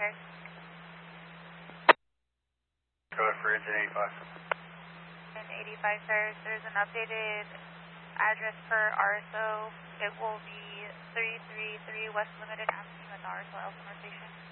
sir. Go ahead for engine 85. Engine 85, sir. There's an updated address for RSO. It will be 333 West Limited Avenue at the RSO Elsinore Station.